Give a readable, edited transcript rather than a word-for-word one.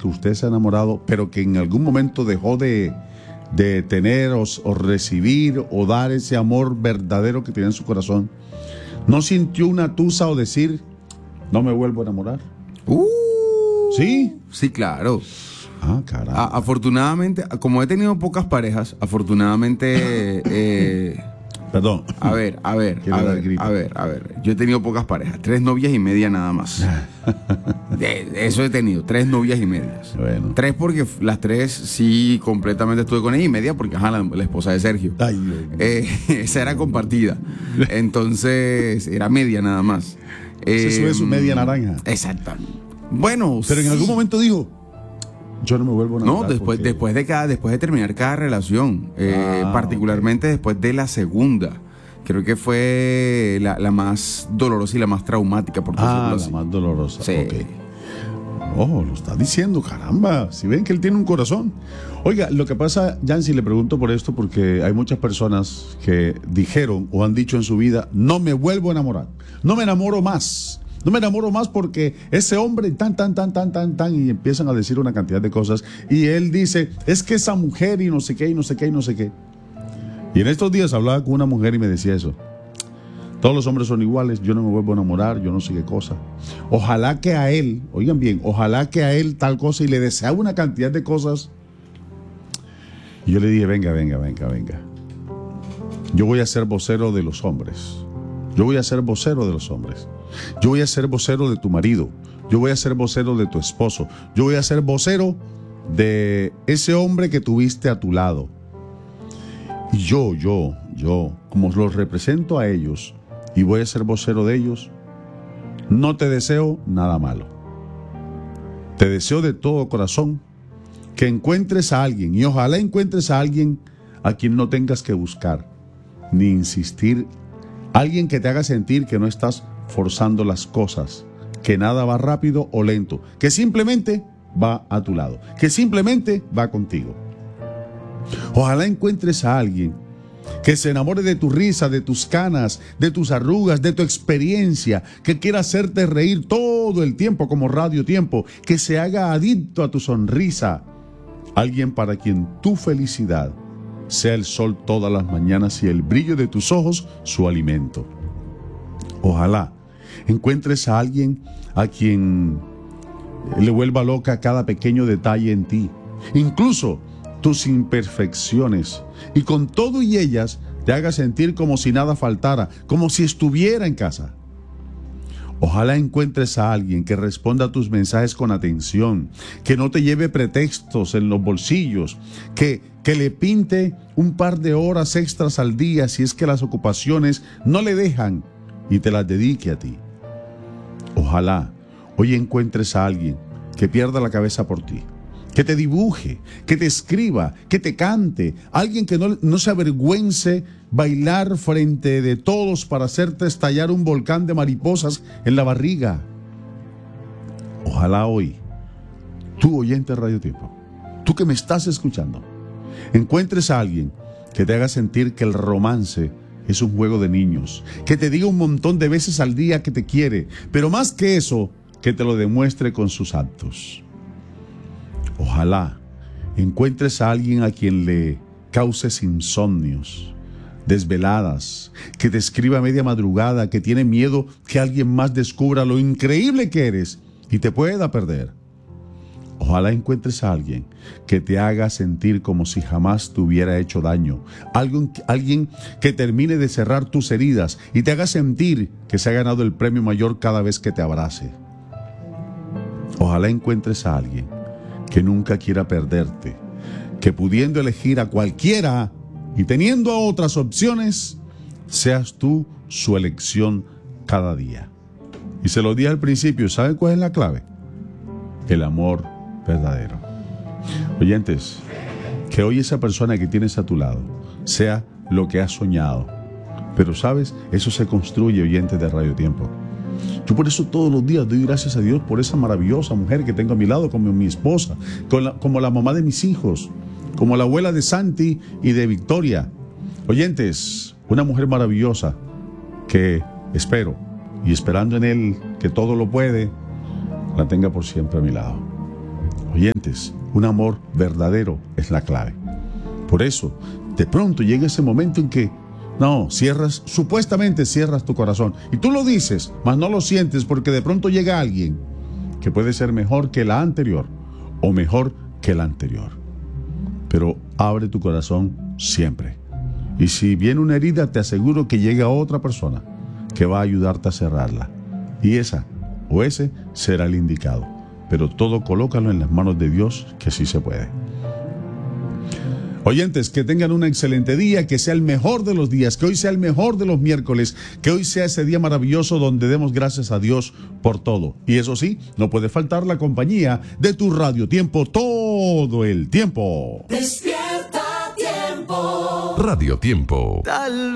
que usted se ha enamorado, pero que en algún momento dejó de tener o recibir o dar ese amor verdadero que tiene en su corazón, ¿no sintió una tusa o decir, no me vuelvo a enamorar? ¿Sí? Sí, claro. Ah, caramba. Afortunadamente, como he tenido pocas parejas, afortunadamente... Perdón. A ver. Yo he tenido pocas parejas, 3 novias y media nada más. Eso he tenido, 3 novias y medias. Bueno. 3 porque las 3 sí completamente estuve con ella, y media porque la esposa de Sergio. Ay, Dios mío. Esa era compartida. Entonces, era media nada más. Eso es su media naranja. Exactamente. Bueno, pero en algún momento dijo, yo no me vuelvo a enamorar. No, después de terminar cada relación, particularmente después de la segunda, creo que fue la más dolorosa y la más traumática, por decirlo así. La más dolorosa. Sí. Okay. Oh, lo está diciendo, caramba. Si ven que él tiene un corazón. Oiga, lo que pasa, Yancy, le pregunto por esto porque hay muchas personas que dijeron o han dicho en su vida, no me vuelvo a enamorar, no me enamoro más. No me enamoro más porque ese hombre tan, y empiezan a decir una cantidad de cosas. Y él dice, es que esa mujer y no sé qué, y no sé qué, y no sé qué. Y en estos días hablaba con una mujer y me decía eso. Todos los hombres son iguales, yo no me vuelvo a enamorar, yo no sé qué cosa. Ojalá que a él, oigan bien, ojalá que a él tal cosa, y le deseaba una cantidad de cosas. Y yo le dije, venga. Yo voy a ser vocero de los hombres. Yo voy a ser vocero de los hombres. Yo voy a ser vocero de tu marido. Yo voy a ser vocero de tu esposo. Yo voy a ser vocero de ese hombre que tuviste a tu lado. Y yo, como los represento a ellos y voy a ser vocero de ellos, no te deseo nada malo. Te deseo de todo corazón que encuentres a alguien, y ojalá encuentres a alguien a quien no tengas que buscar ni insistir. Alguien que te haga sentir que no estás forzando las cosas, que nada va rápido o lento, que simplemente va a tu lado, que simplemente va contigo. Ojalá encuentres a alguien que se enamore de tu risa, de tus canas, de tus arrugas, de tu experiencia, que quiera hacerte reír todo el tiempo como Radio Tiempo, que se haga adicto a tu sonrisa. Alguien para quien tu felicidad sea el sol todas las mañanas y el brillo de tus ojos su alimento. Ojalá encuentres a alguien a quien le vuelva loca cada pequeño detalle en ti, incluso tus imperfecciones, y con todo y ellas te haga sentir como si nada faltara, como si estuviera en casa. Ojalá encuentres a alguien que responda a tus mensajes con atención, que no te lleve pretextos en los bolsillos, que le pinte un par de horas extras al día si es que las ocupaciones no le dejan, y te las dedique a ti. Ojalá hoy encuentres a alguien que pierda la cabeza por ti, que te dibuje, que te escriba, que te cante, alguien que no se avergüence bailar frente de todos para hacerte estallar un volcán de mariposas en la barriga. Ojalá hoy, tú oyente de Radio Tiempo, tú que me estás escuchando, encuentres a alguien que te haga sentir que el romance es un juego de niños, que te diga un montón de veces al día que te quiere, pero más que eso, que te lo demuestre con sus actos. Ojalá encuentres a alguien a quien le causes insomnios, desveladas, que te escriba a media madrugada, que tiene miedo que alguien más descubra lo increíble que eres y te pueda perder. Ojalá encuentres a alguien que te haga sentir como si jamás te hubiera hecho daño, alguien que termine de cerrar tus heridas y te haga sentir que se ha ganado el premio mayor cada vez que te abrace. Ojalá encuentres a alguien que nunca quiera perderte, que pudiendo elegir a cualquiera y teniendo a otras opciones, seas tú su elección cada día. Y se lo dije al principio, ¿saben cuál es la clave? El amor verdadero. Oyentes, que hoy esa persona que tienes a tu lado sea lo que has soñado. Pero sabes, eso se construye, oyentes de Radio Tiempo. Yo por eso todos los días doy gracias a Dios por esa maravillosa mujer que tengo a mi lado, como mi esposa, como la mamá de mis hijos, como la abuela de Santi y de Victoria. Oyentes, una mujer maravillosa que espero, y esperando en Él que todo lo puede, la tenga por siempre a mi lado. Oyentes, un amor verdadero es la clave. Por eso, de pronto llega ese momento en que, supuestamente cierras tu corazón. Y tú lo dices, mas no lo sientes porque de pronto llega alguien que puede ser mejor que la anterior o mejor que la anterior. Pero abre tu corazón siempre. Y si viene una herida, te aseguro que llega otra persona que va a ayudarte a cerrarla. Y esa o ese será el indicado. Pero todo colócalo en las manos de Dios, que sí se puede. Oyentes, que tengan un excelente día, que sea el mejor de los días, que hoy sea el mejor de los miércoles, que hoy sea ese día maravilloso donde demos gracias a Dios por todo. Y eso sí, no puede faltar la compañía de tu Radio Tiempo todo el tiempo. Despierta Tiempo. Radio Tiempo.